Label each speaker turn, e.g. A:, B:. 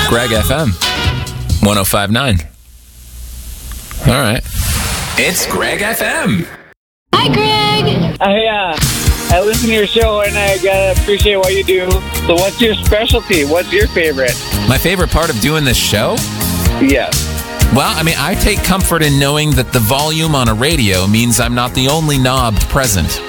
A: Greg FM 105.9. All right. It's Greg FM.
B: Hi, Greg.
C: I listen to your show and I gotta appreciate what you do. So what's your specialty? What's your favorite?
A: My favorite part of doing this show?
C: Yes.
A: Well, I mean, I take comfort in knowing that the volume on a radio means I'm not the only knob present.